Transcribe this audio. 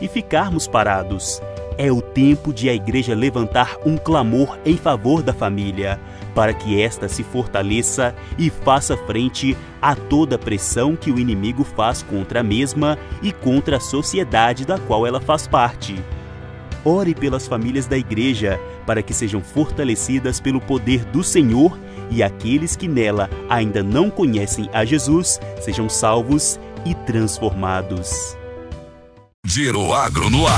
e ficarmos parados. É o tempo de a igreja levantar um clamor em favor da família, para que esta se fortaleça e faça frente a toda a pressão que o inimigo faz contra a mesma e contra a sociedade da qual ela faz parte. Ore pelas famílias da igreja, para que sejam fortalecidas pelo poder do Senhor e aqueles que nela ainda não conhecem a Jesus sejam salvos e transformados. Giro Agro no ar.